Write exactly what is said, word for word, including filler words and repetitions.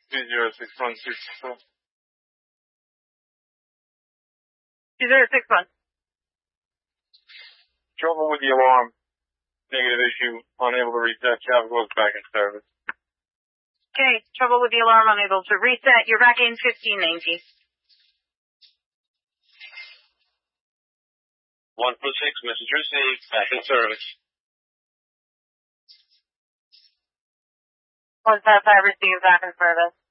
two zero six one six four. two zero six one. Trouble with the alarm. Negative issue. Unable to reset. Traffic goes back in service. Okay, trouble with the alarm, unable to reset. You're back in fifteen ninety. one four six, message received. Back in service. one five five received, back in service.